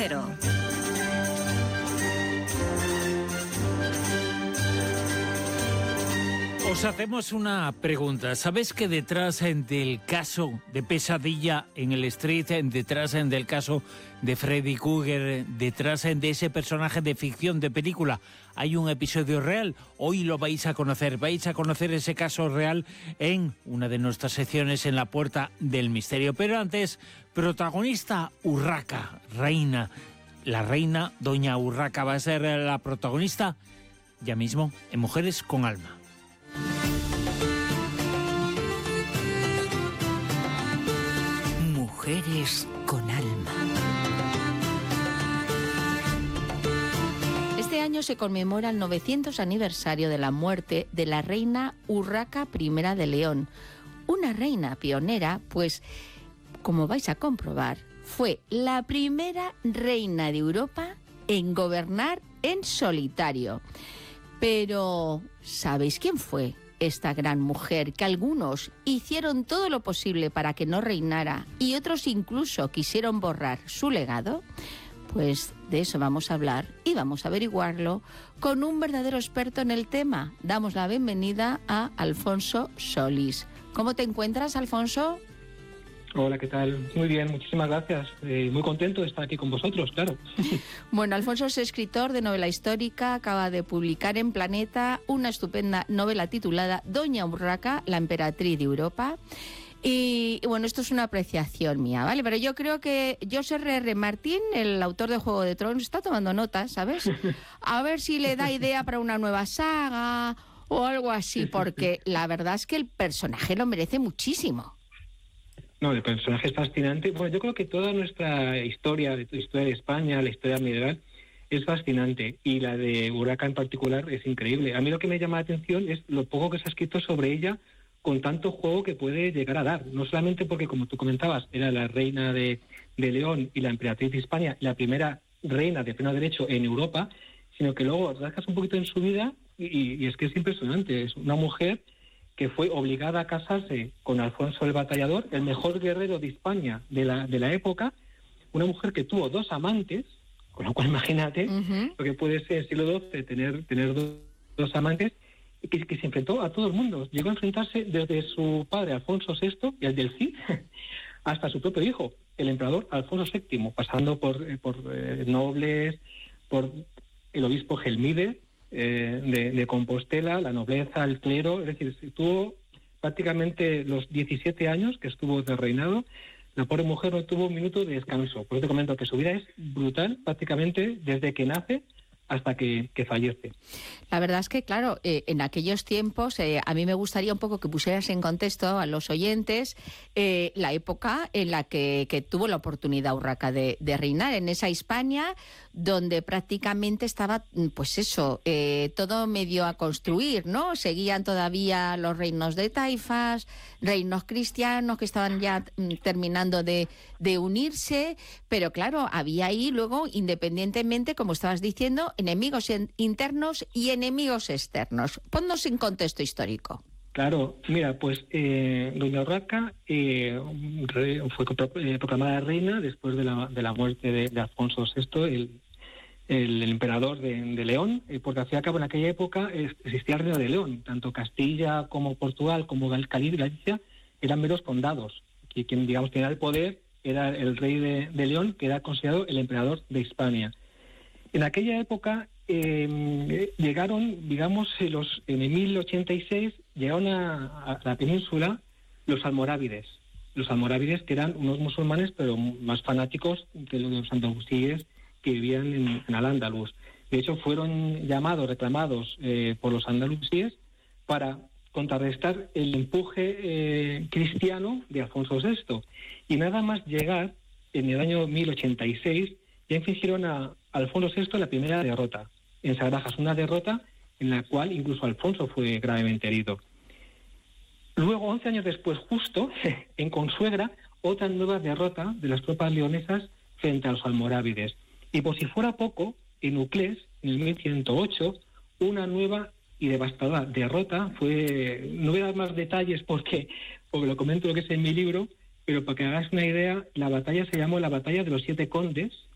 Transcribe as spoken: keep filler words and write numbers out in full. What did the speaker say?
Cero. Os hacemos una pregunta. ¿Sabes que detrás del caso de Pesadilla en el Street, detrás del caso de Freddy Krueger, detrás de ese personaje de ficción, de película, hay un episodio real? Hoy lo vais a conocer. Vais a conocer ese caso real en una de nuestras secciones en La Puerta del Misterio. Pero antes, protagonista Urraca, reina. La reina Doña Urraca va a ser la protagonista ya mismo en Mujeres con Alma. Mujeres con Alma. Este año se conmemora el novecientos aniversario de la muerte de la reina Urraca I de León. Una reina pionera, pues, como vais a comprobar, fue la primera reina de Europa en gobernar en solitario. Pero, ¿sabéis quién fue esta gran mujer que algunos hicieron todo lo posible para que no reinara y otros incluso quisieron borrar su legado? Pues de eso vamos a hablar y vamos a averiguarlo con un verdadero experto en el tema. Damos la bienvenida a Alfonso Solís. ¿Cómo te encuentras, Alfonso? Hola, ¿qué tal? Muy bien, muchísimas gracias. Eh, muy contento de estar aquí con vosotros, claro. Bueno, Alfonso es escritor de novela histórica, acaba de publicar en Planeta una estupenda novela titulada Doña Urraca, la emperatriz de Europa. Y, y bueno, esto es una apreciación mía, ¿vale? Pero yo creo que George R R. Martin, el autor de Juego de Tronos, está tomando notas, ¿sabes? A ver si le da idea para una nueva saga o algo así, porque la verdad es que el personaje lo merece muchísimo. No, el personaje es fascinante. Bueno, yo creo que toda nuestra historia, la historia de España, la historia medieval, es fascinante. Y la de Urraca en particular es increíble. A mí lo que me llama la atención es lo poco que se ha escrito sobre ella, con tanto juego que puede llegar a dar. No solamente porque, como tú comentabas, era la reina de, de León y la emperatriz de España, la primera reina de pleno derecho en Europa, sino que luego rascas un poquito en su vida y, y es que es impresionante. Es una mujer que fue obligada a casarse con Alfonso el Batallador, el mejor guerrero de España de la, de la época, una mujer que tuvo dos amantes, con lo cual imagínate uh-huh. lo que puede ser el siglo doce, tener, tener dos, dos amantes, y que, que se enfrentó a todo el mundo. Llegó a enfrentarse desde su padre Alfonso sexto, el del Cid, hasta su propio hijo, el emperador Alfonso séptimo, pasando por, por eh, nobles, por el obispo Gelmide, Eh, de, de Compostela, la nobleza, el clero. Es decir, estuvo prácticamente los diecisiete años que estuvo de reinado. La pobre mujer no tuvo un minuto de descanso. Por eso te comento que su vida es brutal, prácticamente desde que nace hasta que, que fallece. La verdad es que, claro, eh, en aquellos tiempos, eh, a mí me gustaría un poco que pusieras en contexto a los oyentes eh, la época en la que, que tuvo la oportunidad Urraca de, de reinar, en esa Hispania, donde prácticamente estaba, pues eso, eh, todo medio a construir, ¿no? Seguían todavía los reinos de taifas, reinos cristianos que estaban ya mm, terminando de, de unirse, pero claro, había ahí luego, independientemente, como estabas diciendo, enemigos internos y enemigos externos. Ponnos en contexto histórico. Claro, mira, pues eh, Doña Urraca eh, re, fue proclamada reina después de la, de la muerte de, de Alfonso sexto, el, el, el emperador de, de León, eh, porque al fin y al cabo en aquella época existía el reino de León. Tanto Castilla como Portugal, como Galicia, Galicia eran meros condados. Y quien, digamos, tenía el poder era el rey de, de León, que era considerado el emperador de Hispania. En aquella época eh, llegaron, digamos, los, en mil ochenta y seis llegaron a, a la península los almorávides. Los almorávides que eran unos musulmanes, pero más fanáticos que los andalusíes que vivían en, en Al-Ándalus. De hecho, fueron llamados, reclamados eh, por los andalusíes para contrarrestar el empuje eh, cristiano de Alfonso sexto. Y nada más llegar, en el año mil ochenta y seis, ya infligieron a Alfonso sexto la primera derrota en Sagrajas, una derrota en la cual incluso Alfonso fue gravemente herido. Luego, once años después, justo, en Consuegra, otra nueva derrota de las tropas leonesas frente a los almorávides. Y por si fuera poco, en Uclés, en el mil ciento ocho, una nueva y devastadora derrota fue... No voy a dar más detalles porque, porque lo comento lo que es en mi libro, pero para que hagáis una idea, la batalla se llamó la Batalla de los Siete Condes,